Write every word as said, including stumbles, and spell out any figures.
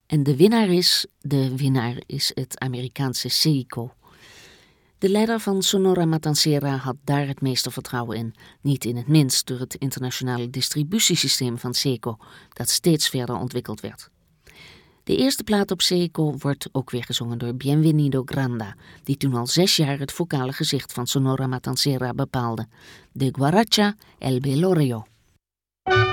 En de winnaar is, de winnaar is het Amerikaanse Seiko. De leider van Sonora Matancera had daar het meeste vertrouwen in. Niet in het minst door het internationale distributiesysteem van Seiko, dat steeds verder ontwikkeld werd. De eerste plaat op Seiko wordt ook weer gezongen door Bienvenido Granda, die toen al zes jaar het vocale gezicht van Sonora Matancera bepaalde. De Guaracha El Velorio.